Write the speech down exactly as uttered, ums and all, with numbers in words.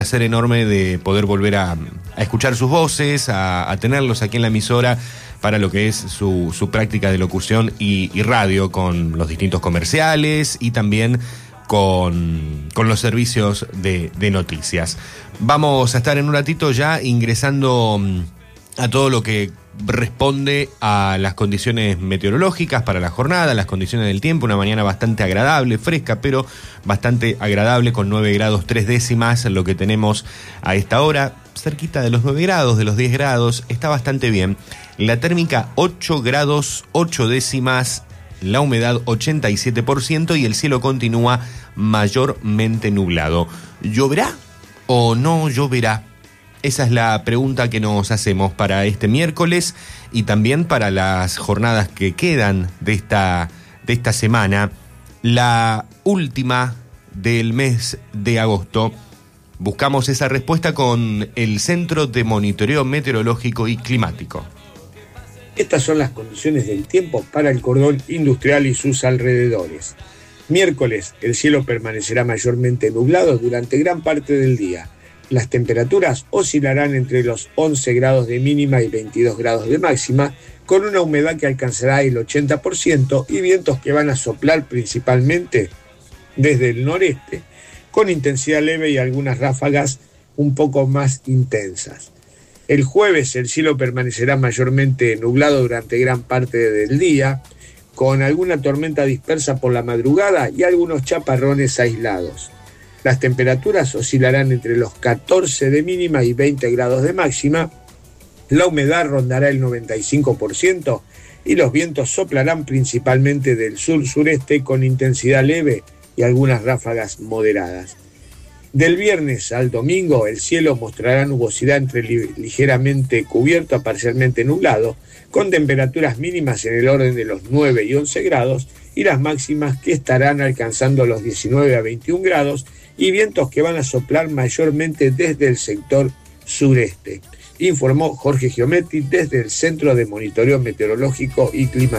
placer enorme de poder volver a, a escuchar sus voces, a, a tenerlos aquí en la emisora para lo que es su, su práctica de locución y, y radio con los distintos comerciales y también con, con los servicios de, de noticias. Vamos a estar en un ratito ya ingresando a todo lo que responde a las condiciones meteorológicas para la jornada, las condiciones del tiempo, una mañana bastante agradable, fresca, pero bastante agradable, con nueve grados tres décimas, lo que tenemos a esta hora, cerquita de los nueve grados, de los diez grados, está bastante bien. La térmica ocho grados ocho décimas, la humedad ochenta y siete por ciento y el cielo continúa mayormente nublado. ¿Lloverá o no lloverá? Esa es la pregunta que nos hacemos para este miércoles y también para las jornadas que quedan de esta, de esta semana, la última del mes de agosto. Buscamos esa respuesta con el Centro de Monitoreo Meteorológico y Climático. Estas son las condiciones del tiempo para el cordón industrial y sus alrededores. Miércoles, el cielo permanecerá mayormente nublado durante gran parte del día. Las temperaturas oscilarán entre los once grados de mínima y veintidós grados de máxima, con una humedad que alcanzará el ochenta por ciento y vientos que van a soplar principalmente desde el noreste, con intensidad leve y algunas ráfagas un poco más intensas. El jueves el cielo permanecerá mayormente nublado durante gran parte del día, con alguna tormenta dispersa por la madrugada y algunos chaparrones aislados. Las temperaturas oscilarán entre los catorce de mínima y veinte grados de máxima, la humedad rondará el noventa y cinco por ciento y los vientos soplarán principalmente del sur-sureste con intensidad leve y algunas ráfagas moderadas. Del viernes al domingo el cielo mostrará nubosidad entre li- ligeramente cubierto a parcialmente nublado, con temperaturas mínimas en el orden de los nueve y once grados y las máximas que estarán alcanzando los diecinueve a veintiún grados y vientos que van a soplar mayormente desde el sector sureste, informó Jorge Giometti desde el Centro de Monitoreo Meteorológico y Climático.